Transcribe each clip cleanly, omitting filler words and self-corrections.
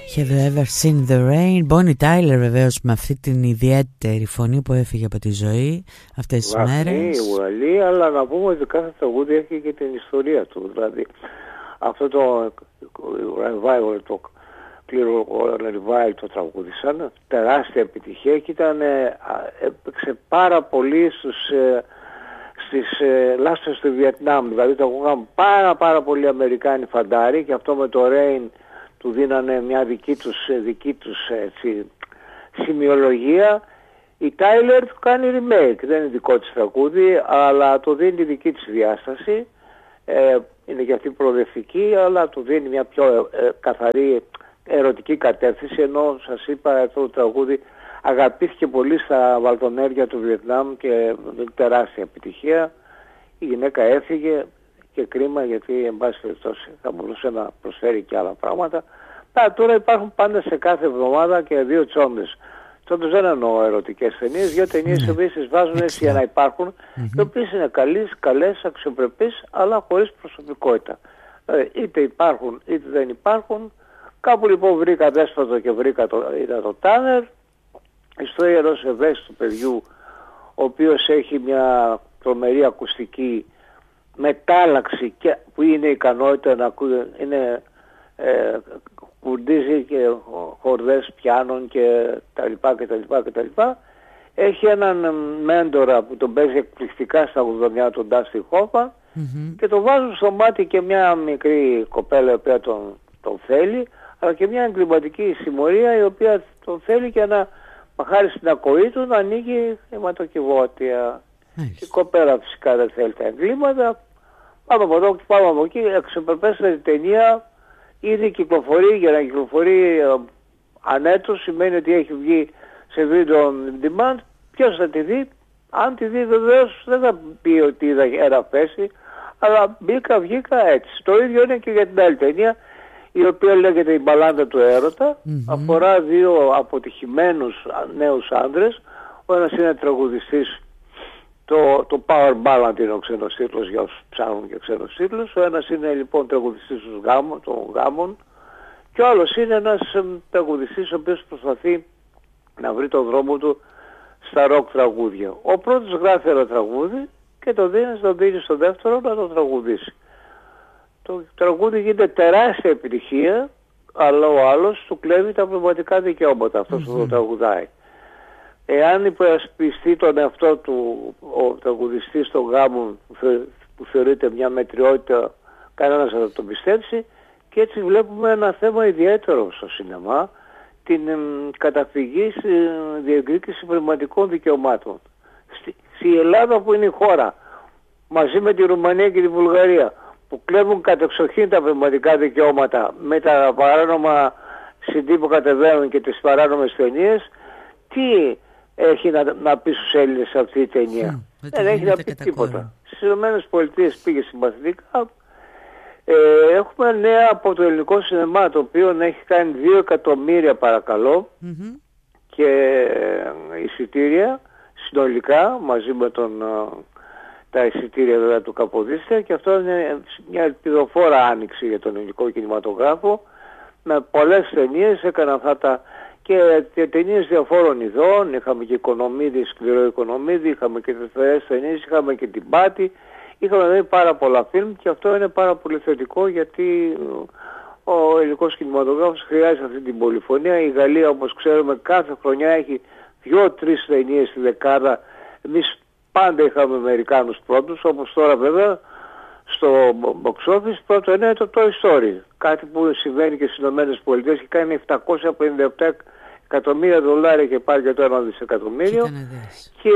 Have you ever seen the rain? Bonnie Tyler βεβαίως, με αυτή την ιδιαίτερη φωνή που έφυγε από τη ζωή αυτές τις μέρες. Ουαλή, αλλά να πούμε ότι κάθε τραγούδι έχει και την ιστορία του. Δηλαδή αυτό το revival, το Clear Revival το τραγούδισαν, τεράστια επιτυχία και έπαιξε πάρα πολύ στις λάστρες του Βιετνάμ. Δηλαδή το ακούγαν πάρα πολλοί Αμερικάνοι φαντάροι και αυτό με το Rain του δίνανε μια δική τους έτσι, σημειολογία. Η Tyler του κάνει remake, δεν είναι δικό της τραγούδι, αλλά το δίνει δική της διάσταση. Είναι και αυτή προοδευτική, αλλά του δίνει μια πιο καθαρή ερωτική κατεύθυνση, ενώ σας είπα αυτό το τραγούδι αγαπήθηκε πολύ στα βαλτονέρια του Βιετνάμ και τεράστια επιτυχία. Η γυναίκα έφυγε και κρίμα, γιατί εν πάση περιπτώσει θα μπορούσε να προσφέρει και άλλα πράγματα. Τώρα υπάρχουν πάντα σε κάθε εβδομάδα και δύο τσόντες. Τσόντες δεν εννοώ ερωτικές ταινίες, δύο ταινίες οι οποίες τις βάζουν έτσι για να υπάρχουν, οι οποίες είναι καλές, αξιοπρεπείς, αλλά χωρίς προσωπικότητα. Είτε υπάρχουν είτε δεν υπάρχουν. Κάπου λοιπόν βρήκα Δέσποτο και είδα το Τάνερ, ιστορία ενός ευαίσθητου παιδιού, ο οποίος έχει μια τρομερή ακουστική μετάλλαξη και που είναι ικανότητα να ακούει, κουρντίζει και χορδές πιάνων και τα λοιπά. Έχει έναν μέντορα που τον παίζει εκπληκτικά στα 80 τον Dustin Hoffman και το βάζουν στο μάτι και μια μικρή κοπέλα η οποία τον θέλει, αλλά και μια εγκληματική συμμορία η οποία τον θέλει και χάρη στην ακοή του να ανοίγει αιματοκιβώτια. Η κοπέλα φυσικά δεν θέλει τα εγκλήματα. Πάμε από εδώ και πάμε από εκεί. Αξιοπρεπέστατη ταινία, ήδη κυκλοφορεί. Για να κυκλοφορεί ανέτος σημαίνει ότι έχει βγει σε video on demand. Ποιος θα τη δει? Αν τη δει βεβαίως δεν θα πει ότι είδα ένα πέσει, αλλά βγήκα έτσι. Το ίδιο είναι και για την άλλη ταινία, η οποία λέγεται «Η μπαλάντα του έρωτα». Αφορά δύο αποτυχημένους νέους άνδρες. Ο ένας είναι τραγουδιστής, το Power Ballad είναι ο ξένος τίτλος για όσους ψάχνουν και ξένους τίτλους. Ο ένας είναι λοιπόν τραγουδιστής των γάμων και ο άλλος είναι ένας τραγουδιστής ο οποίος προσπαθεί να βρει τον δρόμο του στα ροκ τραγούδια. Ο πρώτος γράφει ένα τραγούδι και το δίνει στο δεύτερο να το τραγουδήσει. Το τραγούδι γίνεται τεράστια επιτυχία, αλλά ο άλλος του κλέβει τα πνευματικά δικαιώματα, αυτός που το τραγουδάει. Εάν υπερασπιστεί τον εαυτό του ο τραγουδιστής των γάμων, που θεωρείται μια μετριότητα, κανένας θα το πιστέψει, και έτσι βλέπουμε ένα θέμα ιδιαίτερο στο σινεμά, την καταφυγή στη διεκδίκηση πνευματικών δικαιωμάτων. Στη Ελλάδα, που είναι η χώρα, μαζί με τη Ρουμανία και τη Βουλγαρία, που κλέβουν κατεξοχήν τα πνευματικά δικαιώματα με τα παράνομα CD που κατεβαίνουν και τις παράνομες ταινίες, τι έχει να πει στους Έλληνες αυτή η ταινία? Δεν έχει να πει τίποτα. Στις ΗΠΑ πήγε συμπαθητικά. Έχουμε νέα από το ελληνικό σινεμά, το οποίο έχει κάνει 2 εκατομμύρια παρακαλώ και εισιτήρια συνολικά, μαζί με τα εισιτήρια βέβαια του Καποδίστρια, και αυτό είναι μια ελπιδοφόρα άνοιξη για τον ελληνικό κινηματογράφο. Με πολλές ταινίες έκανα αυτά και ταινίες διαφόρων ειδών. Είχαμε και Οικονομίδη, Σκληρό Οικονομίδη, είχαμε και τρυφερές ταινίες, είχαμε και την Πάτη. Είχαμε δει πάρα πολλά φιλμ και αυτό είναι πάρα πολύ θετικό, γιατί ο ελληνικός κινηματογράφος χρειάζεται αυτή την πολυφωνία. Η Γαλλία, όπως ξέρουμε, κάθε χρονιά έχει 2-3 ταινίες στη δεκάδα. Εμείς πάντα είχαμε Αμερικάνους πρώτους, όπως τώρα βέβαια στο box office πρώτο είναι το Toy Story. Κάτι που συμβαίνει και στις Ηνωμένες Πολιτείες και κάνει 757 εκατομμύρια δολάρια και πάει για το 1 δισεκατομμύριο. Και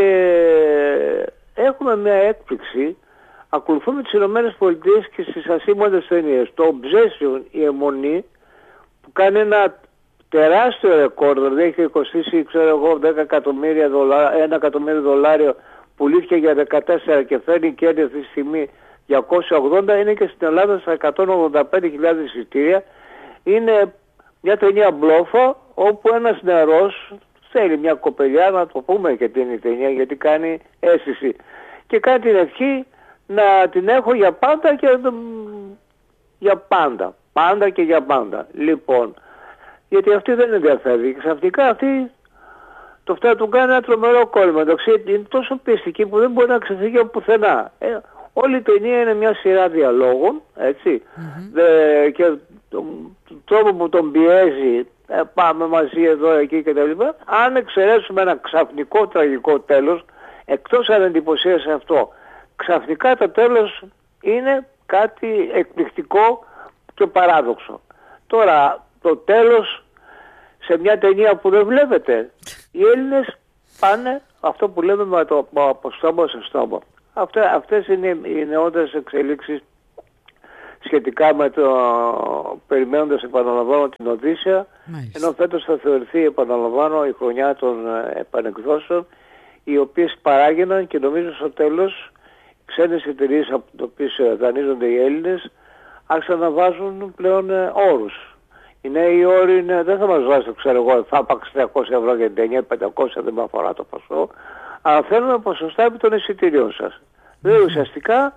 έχουμε μια έκπληξη. Ακολουθούμε τις Ηνωμένες Πολιτείες και στις ασήμαντες ταινίες. Το Obsession, η αιμονή, που κάνει ένα τεράστιο ρεκόρ, δηλαδή έχει κοστίσει 10 εκατομμύρια δολάρια, 1 εκατομμύριο δολάριο, πουλήθηκε για 14 και φέρνει κέρδη αυτή τη στιγμή 280, είναι και στην Ελλάδα στα 185.000 εισιτήρια. Είναι μια ταινία μπλόφα, όπου ένας νεαρός θέλει μια κοπελιά, να το πούμε και την ταινία γιατί κάνει αίσθηση, και κάνει την ευχή να την έχω για πάντα και για πάντα. Πάντα και για πάντα. Λοιπόν, Γιατί αυτή δεν ενδιαφέρει. Και ξαφνικά αυτή το φτάνει του κάνει ένα τρομερό κόλλημα. Είναι τόσο πιεστική που δεν μπορεί να ξεφύγει από πουθενά. Όλη η ταινία είναι μια σειρά διαλόγων, έτσι. Και τον τρόπο που τον πιέζει, πάμε μαζί εδώ, εκεί κτλ. Αν εξαιρέσουμε ένα ξαφνικό τραγικό τέλος, εκτός αν εντυπωσίασε αυτό, ξαφνικά το τέλος είναι κάτι εκπληκτικό και παράδοξο. Τώρα, το τέλος σε μια ταινία που δεν βλέπετε, οι Έλληνες πάνε αυτό που λέμε από στόμα σε στόμα. Αυτές είναι οι νεότερες εξελίξεις σχετικά με το περιμένοντας, επαναλαμβάνω, την Οδύσσεια, ενώ φέτος θα θεωρηθεί, επαναλαμβάνω, η χρονιά των επανεκδόσεων, οι οποίες παράγαιναν και νομίζω στο τέλος ξένες εταιρείες από τις οποίες δανείζονται οι Έλληνες άρχισαν να βάζουν πλέον όρους. Οι νέοι όροι είναι, δεν θα μας βάζει, ξέρω εγώ, θα έπαξε 300 ευρώ για την ταινία, 500, δεν με αφορά το ποσό, αλλά θέλουμε ποσοστά επί των εισιτηρίων σας. Δηλαδή ουσιαστικά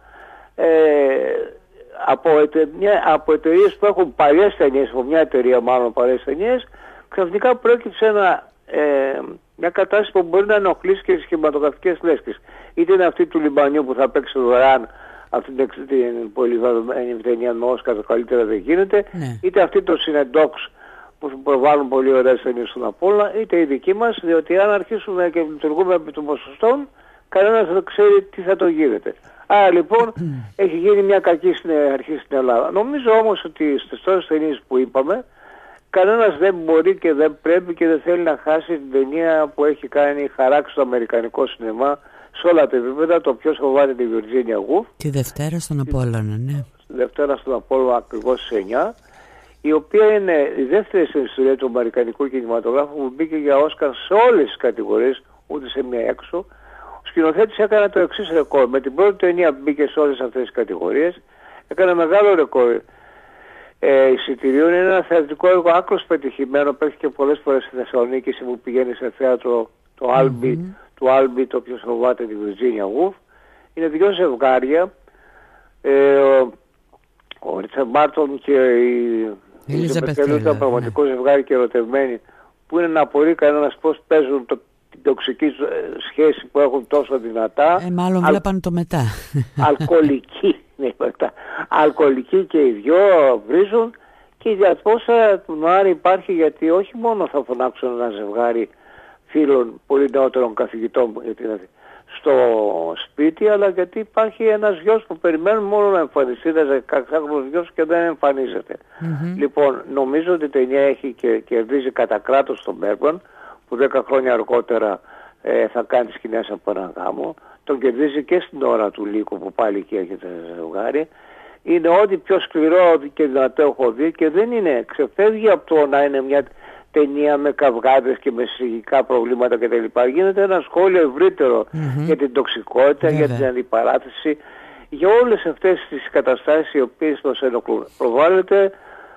από εταιρείες που έχουν παλιές ταινίες, από μια εταιρεία μάλλον παλιές ταινίες, ξαφνικά πρόκειψε μια κατάσταση που μπορεί να ενοχλήσει και τις κινηματογραφικές λέσχες. Είτε είναι αυτή του Λιμπανιού που θα παίξει δωρεάν αυτή την πολύ βαδομένη ταινία με Όσκαρ, το καλύτερα δεν γίνεται, είτε αυτή το Συνεντόξ που προβάλλουν πολύ ωραίες ταινίες στον Απόλλωνα, είτε η δική μας, διότι αν αρχίσουμε και λειτουργούμε επί των ποσοστών, κανένας δεν ξέρει τι θα το γίνεται. Άρα λοιπόν έχει γίνει μια κακή αρχή στην Ελλάδα. Νομίζω όμως ότι στις τόσες ταινίες που είπαμε, κανένας δεν μπορεί και δεν πρέπει και δεν θέλει να χάσει την ταινία που έχει κάνει χαράξει το αμερικανικό σινεμά σε όλα τα επίπεδα. Το ποιος φοβάται τη Virginia Woolf. Τη Δευτέρα στον Απόλλωνα, ναι. Τη Δευτέρα στον Απόλλωνα ακριβώς στις 9, η οποία είναι η δεύτερη στην ιστορία του αμερικανικού κινηματογράφου που μπήκε για Όσκαρ σε όλες τις κατηγορίες, ούτε σε μία έξω. Ο σκηνοθέτης έκανε το εξής ρεκόρ. Με την πρώτη ταινία μπήκε σε όλες αυτές τις κατηγορίες, έκανε μεγάλο ρεκόρ εισιτηρίων. Είναι ένα θεατρικό έργο άκρως πετυχημένο, παίξει και πολλές φορές στη Θεσσαλονίκη που πηγαίνει σε θέατρο το Άλμπι, το ποιος φοβάται τη Virginia Woolf. Είναι δύο ζευγάρια, ο Ρίτσαρντ Μπάρτον και η Ελίζαμπεθ Τέιλορ ήταν πραγματικό ζευγάρι και ερωτευμένοι, που είναι να απορεί κανένας πώς παίζουν την τοξική σχέση που έχουν τόσο δυνατά. Μάλλον βλέπαν το μετά. Αλκοολικοί και οι δυο βρίζουν, και η διατμόσφαιρα του Νοάρη υπάρχει, γιατί όχι μόνο θα φωνάξουν ένα ζευγάρι φίλων πολύ νεότερων καθηγητών στο σπίτι, αλλά γιατί υπάρχει ένας γιος που περιμένουν μόνο να εμφανιστεί, ένας 16χρονος γιος και δεν εμφανίζεται. Λοιπόν, νομίζω ότι η ταινία έχει και κερδίζει κατά κράτος τον Μπέρμπαν, που 10 χρόνια αργότερα θα κάνει σκηνές από έναν γάμο. Τον κερδίζει και στην ώρα του Λύκου που πάλι εκεί έχετε ζευγάρι. Είναι ό,τι πιο σκληρό και δυνατό έχω δει, και δεν είναι, ξεφεύγει από το να είναι μια ταινία με καυγάδες και με συζυγικά προβλήματα κτλ. Γίνεται ένα σχόλιο ευρύτερο για την τοξικότητα, για την αντιπαράθεση, για όλες αυτές τις καταστάσεις οι οποίες μας ενοχλούν. Προβάλλεται,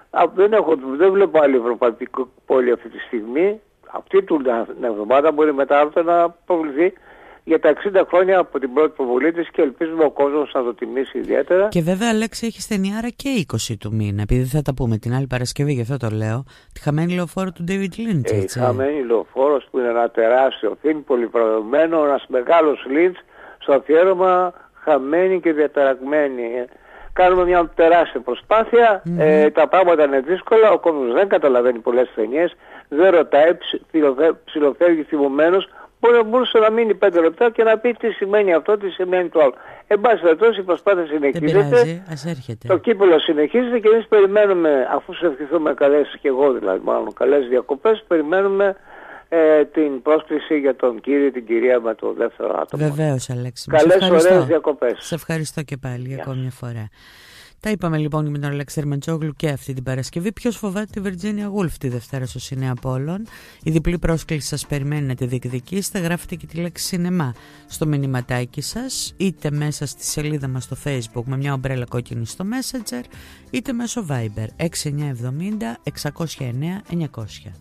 δεν βλέπω άλλη ευρωπαϊκή πόλη αυτή τη στιγμή. Αυτή την εβδομάδα μπορεί μετά να προβληθεί για τα 60 χρόνια από την πρώτη προβολή της, και ελπίζουμε ο κόσμος να το τιμήσει ιδιαίτερα. Και βέβαια, Αλέξη, έχει ταινιάρα και 20 του μήνα, επειδή θα τα πούμε την άλλη Παρασκευή, γι' αυτό το λέω. Τη Χαμένη Λεωφόρο του David Lynch. Η Χαμένη Λεωφόρος, που είναι ένα τεράστιο φιλμ, πολυπραγωμένο, ένας μεγάλος Lynch, στο αφιέρωμα Χαμένη και Διαταραγμένη. Κάνουμε μια τεράστια προσπάθεια, τα πράγματα είναι δύσκολα, ο κόσμος δεν καταλαβαίνει πολλές ταινίες, δεν ρωτάει, ψιλοφεύγει θυμωμένος. Μπορούσε να μείνει 5 λεπτά και να πει τι σημαίνει αυτό, τι σημαίνει το άλλο. Εν πάση περιπτώσει, η προσπάθεια συνεχίζεται. Το κύπελλο συνεχίζεται και εμείς περιμένουμε, αφού σου ευχηθούμε καλές, και εγώ δηλαδή, μάλλον καλές διακοπές, περιμένουμε την πρόσκληση για τον κύριο, την κυρία με το δεύτερο άτομο. Βεβαίως, Αλέξη. Καλές, ωραίες διακοπές. Σε ευχαριστώ και πάλι για ακόμη μια φορά. Τα είπαμε λοιπόν με τον Αλέξη Ερμεντζόγλου και αυτή την Παρασκευή. Ποιος φοβάται τη Virginia Woolf τη Δευτέρα στο Σινέα Απόλλων. Η διπλή πρόσκληση σας περιμένει να τη διεκδικήσετε. Γράφετε και τη λέξη σινεμά στο μηνυματάκι σας, είτε μέσα στη σελίδα μας στο Facebook με μια ομπρέλα κόκκινη στο Messenger, είτε μέσω Viber 6970 609 900.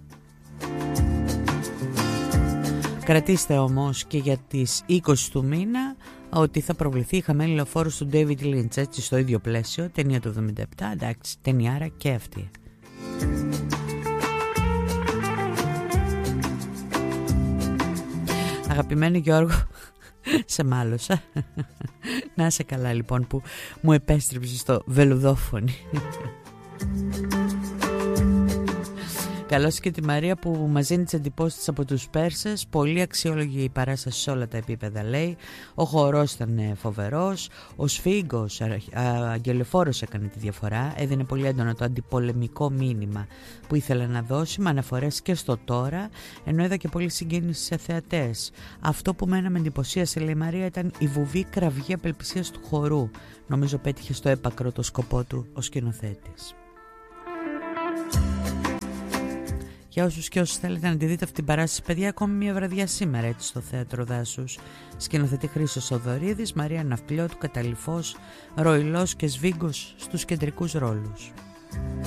Κρατήστε όμως και για τις 20 του μήνα ότι θα προβληθεί η Χαμένη Λεωφόρος του David Lynch, έτσι, στο ίδιο πλαίσιο, ταινία του 1977, εντάξει, ταινιάρα και αυτή. Αγαπημένη Γιώργο, σε μάλωσα. Να είσαι καλά λοιπόν που μου επέστρεψες στο βελουδόφωνη. Καλώς και τη Μαρία που μας δίνει τις εντυπώσεις από τους Πέρσες. Πολύ αξιόλογη η παράσταση σε όλα τα επίπεδα, λέει. Ο χορός ήταν φοβερός. Ο Σφίγγος, αγγελοφόρος, έκανε τη διαφορά. Έδινε πολύ έντονο το αντιπολεμικό μήνυμα που ήθελε να δώσει, με αναφορές και στο τώρα, ενώ είδα και πολύ συγκίνηση σε θεατές. Αυτό που μένα με εντυπωσίασε, λέει η Μαρία, ήταν η βουβή κραυγή απελπισίας του χορού. Νομίζω πέτυχε στο έπακρο το σκοπό του ο σκηνοθέτης. Για όσους και όσους θέλετε να τη δείτε αυτή την παράσταση, παιδιά, ακόμη μια βραδιά σήμερα έτσι στο Θέατρο Δάσους. Σκηνοθετεί Χρήστος Οδωρίδης, Μαρία Ναυτιλιώτου, Καταλυφός, Ροϊλός και Σβίγγος στους κεντρικούς ρόλους.